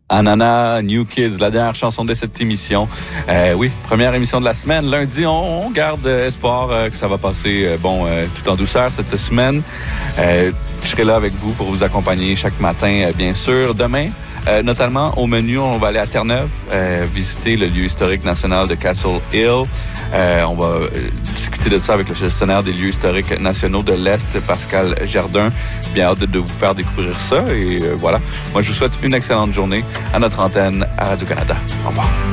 Anana, New Kids, la dernière chanson de cette émission. Oui, première émission de la semaine. Lundi, on garde espoir que ça va passer tout en douceur cette semaine. Je serai là avec vous pour vous accompagner chaque matin, bien sûr. Demain, notamment au menu, on va aller à Terre-Neuve, visiter le lieu historique national de Castle Hill. On va discuter de ça avec le gestionnaire des lieux historiques nationaux de l'Est, Pascal Jardin. Bien hâte de vous faire découvrir ça. Et voilà. Moi, je vous souhaite une excellente journée à notre antenne à Radio-Canada. Au revoir.